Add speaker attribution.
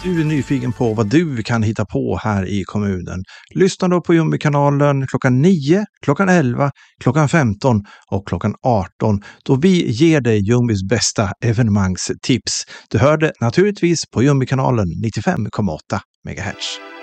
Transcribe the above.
Speaker 1: du är nyfiken på vad du kan hitta på här i kommunen, lyssna då på Jumbi-kanalen klockan 9, klockan 11, klockan 15 och klockan 18 då vi ger dig Jumbis bästa evenemangstips. Du hör det naturligtvis på Jumbi-kanalen 95,8 MHz.